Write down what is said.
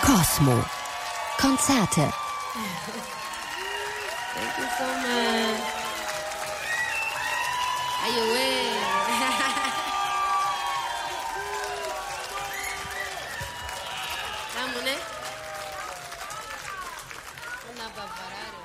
Cosmo. Konzerte. Thank you so much. Aiuè. Damone. Una babbarare.